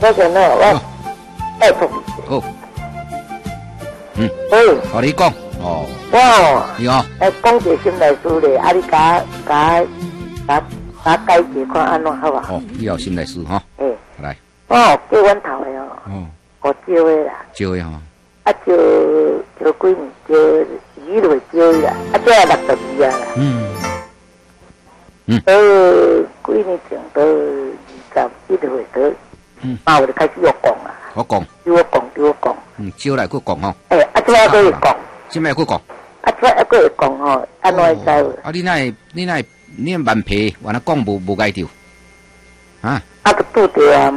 多谢呢，我拜托你。 好，嗯， 喂， 和你讲哦， 我你好， 讲一个心内事咧，啊，你甲解解看安怎好啊？ 哦，你有心来事哈， 诶， 来， 哦，叫阮头的哦， 哦， 我招的啦， 招的哈， 啊招几年，招2月招的啦，啊这62啊啦，几年前到21岁到，嘛有就开始要讲啊， 我讲， 对我讲， 招来佫讲吼， 诶，啊这还会讲， 即摆佫讲， 啊这还会讲吼，安怎会知？ 啊，你蛮皮，原来讲无该着，啊， 啊个拄着啊，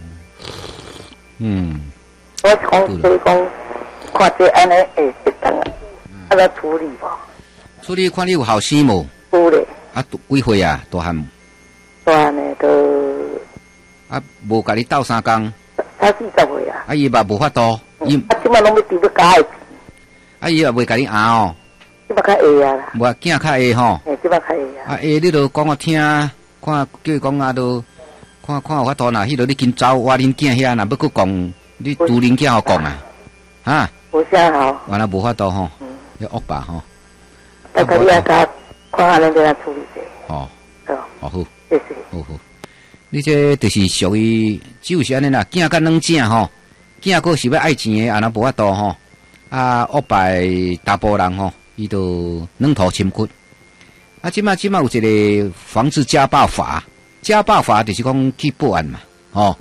我是讲所以讲，看这安尼会适当啊，啊来处理无？ 处理看你有后生无？ 有咧， 啊，几岁啊？大汉， 大呢都啊，无甲你斗相共， 30岁啊， 啊，伊嘛无法度，伊， 啊即摆拢要伫要加的， 啊，伊也袂甲你拗哦， 即摆较会啊啦， 无囝较会吼。 即摆较会啊， 啊，你都讲我听，看叫伊讲啊，都看有法度呐。迄落你紧走，我恁囝遐，若要佫讲，你拄恁囝互讲啊，哈， 无啥好， 原来无法度吼，要恶霸吼， 但是你也甲看安尼要处理者， 哦， 哦， 好， 谢谢。 好，你这就是属于就是安尼啦，囝甲软正吼，囝佫是要爱钱的，安那无法度吼，啊，恶霸大波人吼，伊都软土深骨。啊，即马有一个防治家暴法，家暴法就是讲去报案嘛，吼，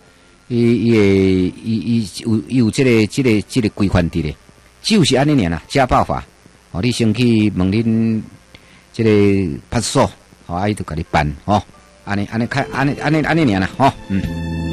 伊有这个规范伫咧，就是安尼尔啦，家暴法，哦，你先去问恁这个派出所，吼，伊就甲你办，吼，安尼尔啦，吼，